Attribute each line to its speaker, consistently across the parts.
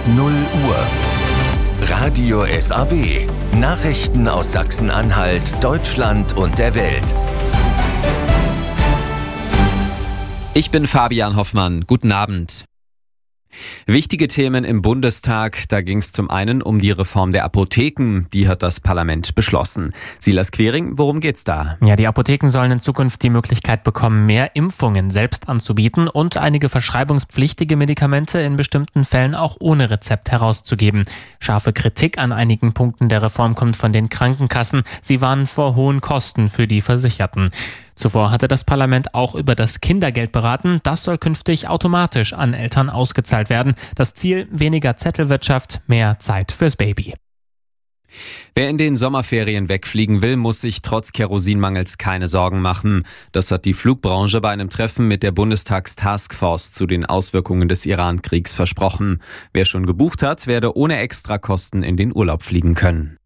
Speaker 1: 0 Uhr. Radio SAW. Nachrichten aus Sachsen-Anhalt, Deutschland und der Welt.
Speaker 2: Ich bin Fabian Hoffmann. Guten Abend. Wichtige Themen im Bundestag, da ging es zum einen um die Reform der Apotheken, die hat das Parlament beschlossen. Silas Quering, worum geht's da?
Speaker 3: Ja, die Apotheken sollen in Zukunft die Möglichkeit bekommen, mehr Impfungen selbst anzubieten und einige verschreibungspflichtige Medikamente in bestimmten Fällen auch ohne Rezept herauszugeben. Scharfe Kritik an einigen Punkten der Reform kommt von den Krankenkassen. Sie warnen vor hohen Kosten für die Versicherten. Zuvor hatte das Parlament auch über das Kindergeld beraten. Das soll künftig automatisch an Eltern ausgezahlt werden. Das Ziel: weniger Zettelwirtschaft, mehr Zeit fürs Baby.
Speaker 2: Wer in den Sommerferien wegfliegen will, muss sich trotz Kerosinmangels keine Sorgen machen. Das hat die Flugbranche bei einem Treffen mit der Bundestagstaskforce zu den Auswirkungen des Iran-Kriegs versprochen. Wer schon gebucht hat, werde ohne Extrakosten in den Urlaub fliegen können.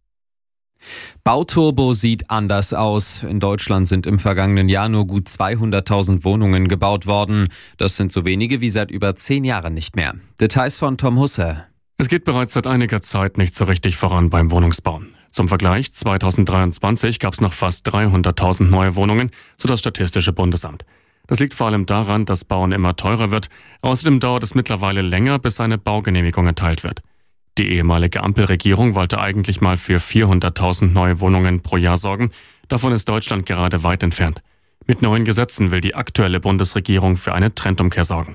Speaker 2: Bauturbo sieht anders aus. In Deutschland sind im vergangenen Jahr nur gut 200.000 Wohnungen gebaut worden. Das sind so wenige wie seit über 10 Jahren nicht mehr. Details von Tom Husse.
Speaker 4: Es geht bereits seit einiger Zeit nicht so richtig voran beim Wohnungsbau. Zum Vergleich, 2023 gab es noch fast 300.000 neue Wohnungen, so das Statistische Bundesamt. Das liegt vor allem daran, dass Bauen immer teurer wird. Außerdem dauert es mittlerweile länger, bis eine Baugenehmigung erteilt wird. Die ehemalige Ampelregierung wollte eigentlich mal für 400.000 neue Wohnungen pro Jahr sorgen. Davon ist Deutschland gerade weit entfernt. Mit neuen Gesetzen will die aktuelle Bundesregierung für eine Trendumkehr sorgen.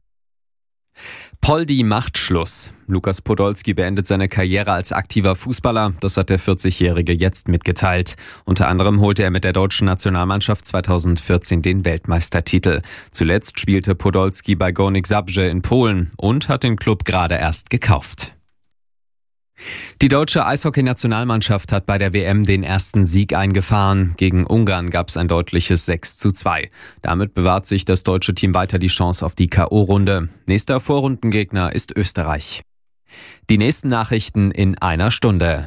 Speaker 2: Poldi macht Schluss. Lukas Podolski beendet seine Karriere als aktiver Fußballer. Das hat der 40-Jährige jetzt mitgeteilt. Unter anderem holte er mit der deutschen Nationalmannschaft 2014 den Weltmeistertitel. Zuletzt spielte Podolski bei Górnik Zabrze in Polen und hat den Klub gerade erst gekauft. Die deutsche Eishockey-Nationalmannschaft hat bei der WM den ersten Sieg eingefahren. Gegen Ungarn gab es ein deutliches 6:2. Damit bewahrt sich das deutsche Team weiter die Chance auf die K.O.-Runde. Nächster Vorrundengegner ist Österreich. Die nächsten Nachrichten in einer Stunde.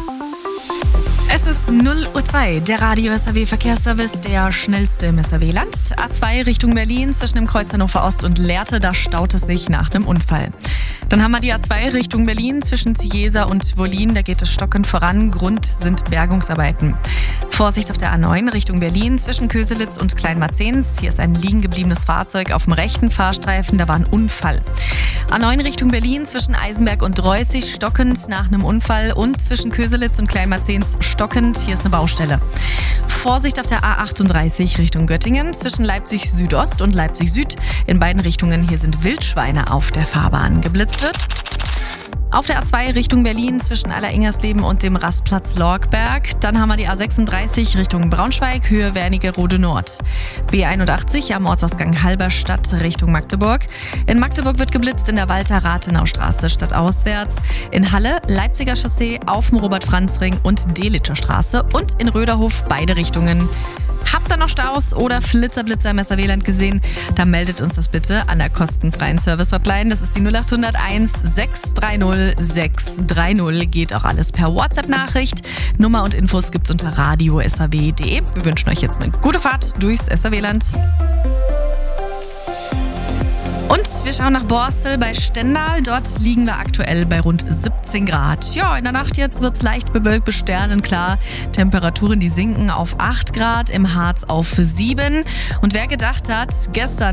Speaker 5: Es ist 0:02 Uhr, der Radio SAW Verkehrsservice, der schnellste im SAW-Land. A2 Richtung Berlin zwischen dem Kreuz Hannover Ost und Lehrte, da staut es sich nach einem Unfall. Dann haben wir die A2 Richtung Berlin zwischen Ziesa und Wollin, da geht es stockend voran. Grund sind Bergungsarbeiten. Vorsicht auf der A9 Richtung Berlin zwischen Köselitz und Kleinmarzens. Hier ist ein liegen gebliebenes Fahrzeug auf dem rechten Fahrstreifen, da war ein Unfall. A9 Richtung Berlin zwischen Eisenberg und Reußig stockend nach einem Unfall und zwischen Köselitz und Kleinmarzens stockend, hier ist eine Baustelle. Vorsicht auf der A38 Richtung Göttingen zwischen Leipzig Südost und Leipzig Süd. In beiden Richtungen hier sind Wildschweine auf der Fahrbahn. Geblitzt wird. Auf der A2 Richtung Berlin zwischen Aller-Ingersleben und dem Rastplatz Lorgberg. Dann haben wir die A36 Richtung Braunschweig, Höhe Wernigerode Nord. B81 am Ortsausgang Halberstadt Richtung Magdeburg. In Magdeburg wird geblitzt in der Walter-Rathenau-Straße stadtauswärts. In Halle Leipziger Chaussee auf dem Robert-Franz-Ring und Delitscher Straße. Und in Röderhof beide Richtungen. Habt ihr noch Staus oder Flitzer-Blitzer im SAW-Land gesehen? Dann meldet uns das bitte an der kostenfreien Service-Hotline. Das ist die 0801 630 630. Geht auch alles per WhatsApp-Nachricht. Nummer und Infos gibt's unter radio.saw.de. Wir wünschen euch jetzt eine gute Fahrt durchs SAW-Land. Und wir schauen nach Borstel bei Stendal. Dort liegen wir aktuell bei rund 17 Grad. Ja, in der Nacht jetzt wird es leicht bewölkt bis sternenklar. Temperaturen, die sinken auf 8 Grad, im Harz auf 7. Und wer gedacht hat, gestern